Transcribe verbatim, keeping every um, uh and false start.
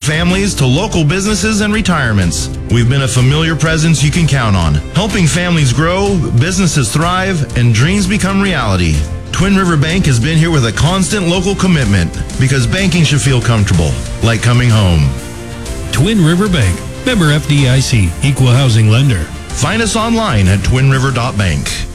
families to local businesses and retirements. We've been a familiar presence you can count on, helping families grow, businesses thrive, and dreams become reality. Twin River Bank has been here with a constant local commitment because banking should feel comfortable, like coming home. Twin River Bank, member F D I C, equal housing lender. Find us online at twin river dot bank.